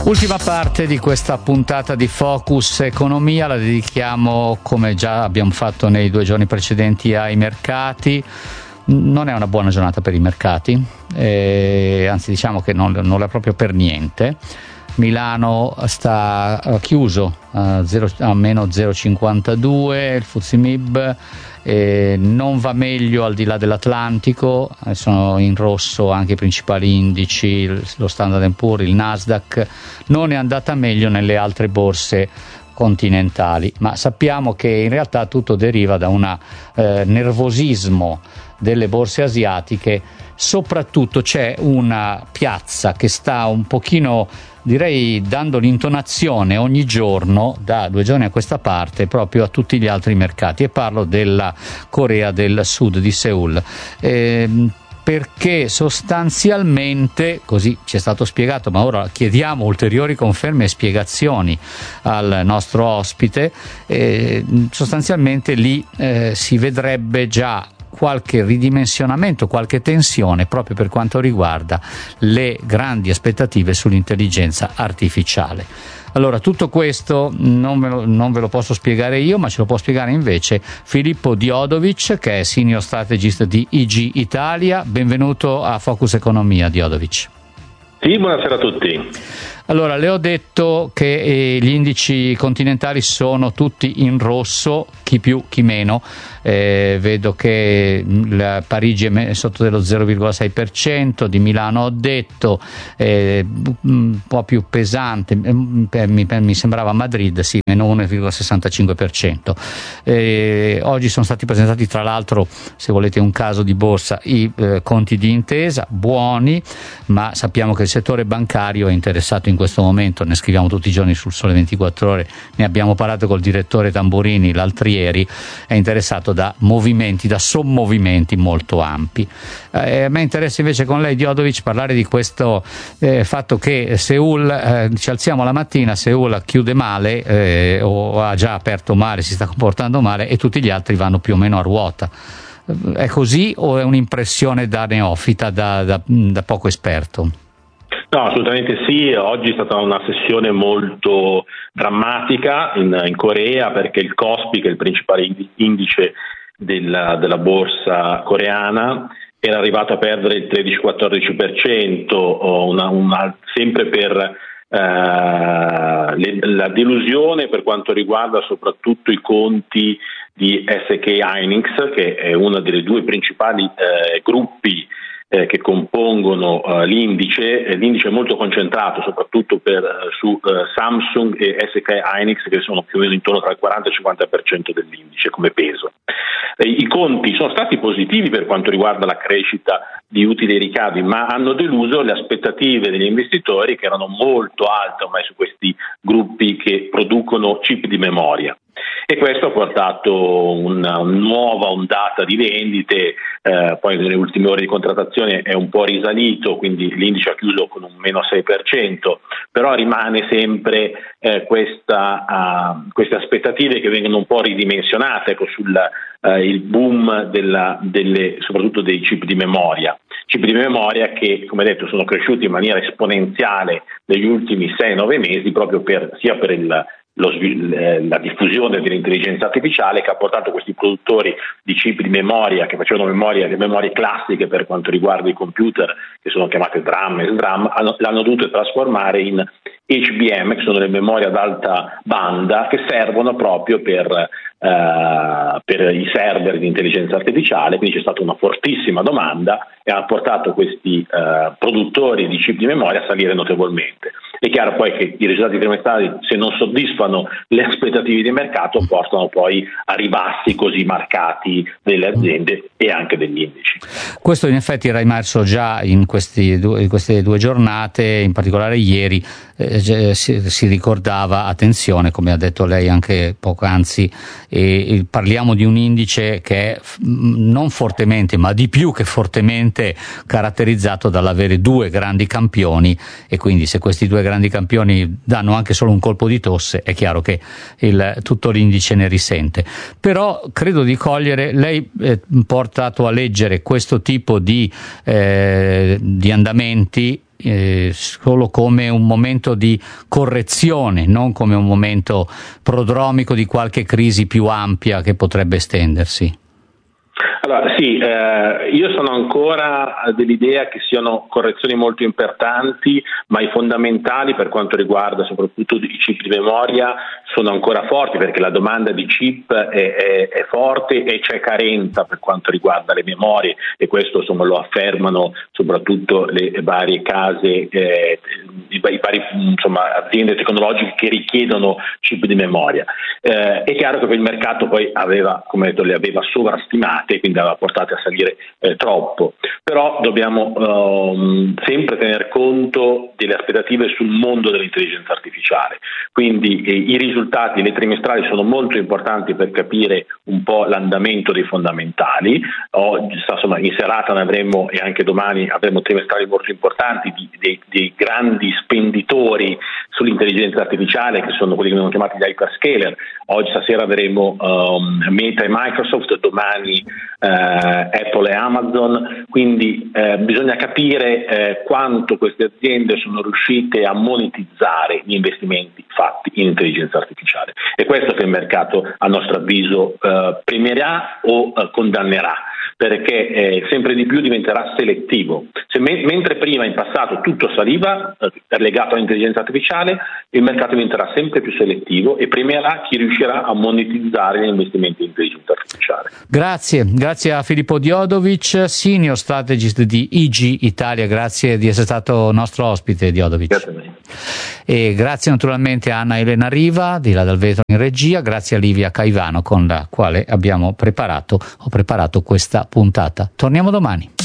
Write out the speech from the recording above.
Ultima parte di questa puntata di Focus Economia la dedichiamo, come già abbiamo fatto nei 2 giorni precedenti, ai mercati. Non è una buona giornata per i mercati, anzi diciamo che non è proprio per niente. Milano sta chiuso a meno 0,52, il FTSE MIB non va meglio al di là dell'Atlantico, sono in rosso anche i principali indici, lo Standard & Poor's, il Nasdaq. Non è andata meglio nelle altre borse continentali, ma sappiamo che in realtà tutto deriva da un nervosismo delle borse asiatiche. Soprattutto c'è una piazza che sta un pochino, direi, dando l'intonazione ogni giorno, da 2 giorni a questa parte, proprio a tutti gli altri mercati, e parlo della Corea del Sud, di Seoul. Perché sostanzialmente, così ci è stato spiegato, ma ora chiediamo ulteriori conferme e spiegazioni al nostro ospite, sostanzialmente lì si vedrebbe già qualche ridimensionamento, qualche tensione proprio per quanto riguarda le grandi aspettative sull'intelligenza artificiale. Allora, tutto questo non ve lo posso spiegare io, ma ce lo può spiegare invece Filippo Diodovic, che è Senior Strategist di IG Italia. Benvenuto a Focus Economia, Diodovic. Sì, buonasera a tutti. Allora, le ho detto che gli indici continentali sono tutti in rosso, chi più chi meno. Vedo che Parigi è sotto dello 0,6%, di Milano ho detto, un po' più pesante, mi sembrava Madrid, sì, meno 1,65%. Oggi sono stati presentati, tra l'altro, se volete un caso di borsa, i conti di Intesa, buoni, ma sappiamo che il settore bancario è interessato in questo momento, ne scriviamo tutti i giorni sul Sole 24 Ore, ne abbiamo parlato col direttore Tamburini l'altro ieri, è interessato da sommovimenti molto ampi. A me interessa invece con lei, Diodovic, parlare di questo fatto che Seoul, ci alziamo la mattina, Seoul chiude male o ha già aperto male, si sta comportando male, e tutti gli altri vanno più o meno a ruota. È così o è un'impressione da neofita, da poco esperto? No, assolutamente sì. Oggi è stata una sessione molto drammatica in Corea, perché il Kospi, che è il principale indice della borsa coreana, era arrivato a perdere il 13-14%, sempre per la delusione per quanto riguarda soprattutto i conti di SK Hynix, che è uno delle 2 principali gruppi che compongono l'indice. L'indice è molto concentrato soprattutto su Samsung e SK Hynix, che sono più o meno intorno tra il 40 e il 50% dell'indice come peso. I conti sono stati positivi per quanto riguarda la crescita di utili e ricavi, ma hanno deluso le aspettative degli investitori, che erano molto alte ormai su questi gruppi che producono chip di memoria. E questo ha portato una nuova ondata di vendite, poi nelle ultime ore di contrattazione è un po' risalito, quindi l'indice ha chiuso con un meno 6%, però rimane sempre queste aspettative che vengono un po' ridimensionate sul il boom soprattutto dei chip di memoria. Chip di memoria che, come detto, sono cresciuti in maniera esponenziale negli ultimi 6-9 mesi, proprio sia per la diffusione dell'intelligenza artificiale, che ha portato questi produttori di chip di memoria, che facevano le memorie classiche per quanto riguarda i computer, che sono chiamate DRAM e SRAM, l'hanno dovute trasformare in HBM, che sono le memorie ad alta banda, che servono proprio per i server di intelligenza artificiale. Quindi c'è stata una fortissima domanda e ha portato questi produttori di chip di memoria a salire notevolmente. È chiaro poi che i risultati trimestrali, se non soddisfano le aspettative di mercato, portano poi a ribassi così marcati delle aziende e anche degli indici. Questo in effetti era emerso già in queste 2 giornate, in particolare ieri. Si ricordava, attenzione, come ha detto lei anche poc'anzi, parliamo di un indice che è non fortemente, ma di più che fortemente caratterizzato dall'avere 2 grandi campioni, e quindi se questi 2 grandi campioni danno anche solo un colpo di tosse, è chiaro che tutto l'indice ne risente. Però credo di cogliere, lei portato a leggere questo tipo di andamenti solo come un momento di correzione, non come un momento prodromico di qualche crisi più ampia che potrebbe estendersi. Allora sì, io sono ancora dell'idea che siano correzioni molto importanti, ma i fondamentali per quanto riguarda soprattutto i chip di memoria sono ancora forti, perché la domanda di chip è forte e c'è carenza per quanto riguarda le memorie, e questo insomma lo affermano soprattutto le varie case, i vari aziende tecnologiche che richiedono chip di memoria. È chiaro che il mercato poi aveva, come detto, le aveva sovrastimate, quindi aveva portate a salire troppo, però dobbiamo sempre tener conto delle aspettative sul mondo dell'intelligenza artificiale, quindi i risultati, le trimestrali sono molto importanti per capire un po' l'andamento dei fondamentali. Insomma, in serata ne avremo, e anche domani avremo trimestrali molto importanti dei grandi spenditori sull'intelligenza artificiale, che sono quelli che vengono chiamati gli hyperscaler. Oggi stasera avremo Meta e Microsoft, domani Apple e Amazon, quindi bisogna capire quanto queste aziende sono riuscite a monetizzare gli investimenti fatti in intelligenza artificiale. E questo che il mercato, a nostro avviso, premierà o condannerà, perché sempre di più diventerà selettivo. Mentre prima in passato tutto saliva legato all'intelligenza artificiale, il mercato diventerà sempre più selettivo e premierà chi riuscirà a monetizzare gli investimenti in intelligenza artificiale. Grazie a Filippo Djodovic, Senior Strategist di IG Italia, grazie di essere stato nostro ospite, Djodovic. Grazie a me. E grazie naturalmente a Anna Elena Riva, di là dal vetro in regia, grazie a Livia Caivano con la quale ho preparato questa puntata. Torniamo domani.